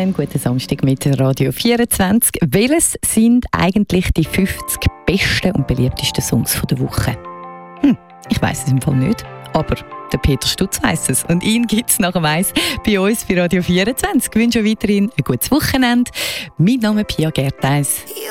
Einen guten Samstag mit Radio 24. Welches sind eigentlich die 50 besten und beliebtesten Songs der Woche? Ich weiss es im Fall nicht, aber der Peter Stutz weiss es. Und ihn gibt es nach dem Eis bei uns bei Radio 24. Ich wünsche weiterhin ein gutes Wochenende. Mein Name ist Pia Gertheis.